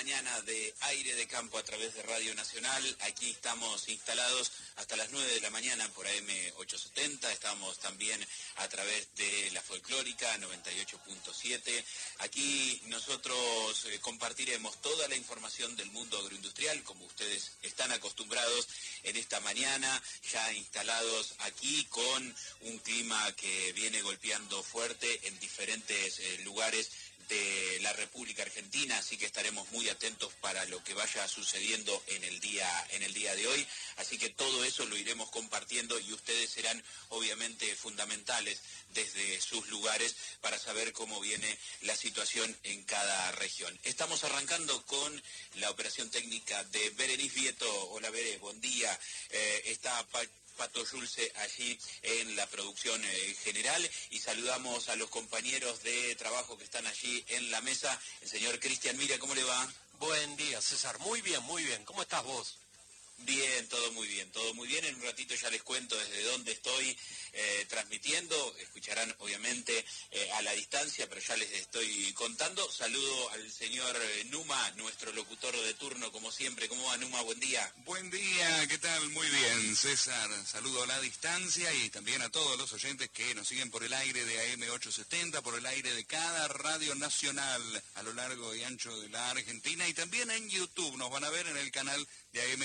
mañana de Aire de Campo a través de Radio Nacional. Aquí estamos instalados hasta las 9 de la mañana por AM 870. Estamos también a través de la Folclórica 98.7. Aquí nosotros compartiremos toda la información del mundo agroindustrial, como ustedes están acostumbrados en esta mañana, ya instalados aquí con un clima que viene golpeando fuerte en diferentes lugares de la República Argentina, así que estaremos muy atentos para lo que vaya sucediendo en el día de hoy, así que todo eso lo iremos compartiendo y ustedes serán obviamente fundamentales desde sus lugares para saber cómo viene la situación en cada región. Estamos arrancando con la operación técnica de Berenice Vieto. Hola Bere, buen día. Está Pato Yulce allí en la producción general y saludamos a los compañeros de trabajo que están allí en la mesa. El señor Cristian Mira, ¿cómo le va? Buen día, César. Muy bien, muy bien. ¿Cómo estás vos? Bien, todo muy bien, todo muy bien. En un ratito ya les cuento desde dónde estoy transmitiendo. Escucharán obviamente a la distancia, pero ya les estoy contando. Saludo al señor Numa, nuestro locutor de turno, como siempre. ¿Cómo va, Numa? Buen día. Buen día, ¿qué tal? Muy bien, César. Saludo a la distancia y también a todos los oyentes que nos siguen por el aire de AM 870, por el aire de cada radio nacional a lo largo y ancho de la Argentina y también en YouTube. Nos van a ver en el canal de AM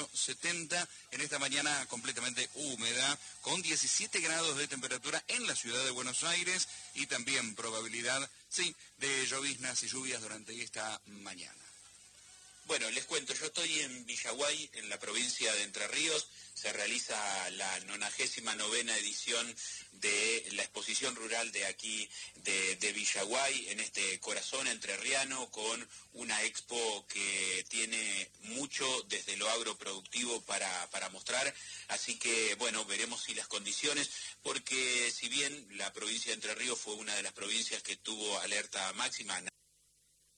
870 en esta mañana completamente húmeda, con 17 grados de temperatura en la ciudad de Buenos Aires y también probabilidad, sí, de lloviznas y lluvias durante esta mañana. Bueno, les cuento, yo estoy en Villaguay, en la provincia de Entre Ríos. Se realiza la 99ª edición de la exposición rural de aquí, de Villaguay, en este corazón entrerriano, con una expo que tiene mucho desde lo agroproductivo para mostrar. Así que, bueno, veremos si las condiciones, porque si bien la provincia de Entre Ríos fue una de las provincias que tuvo alerta máxima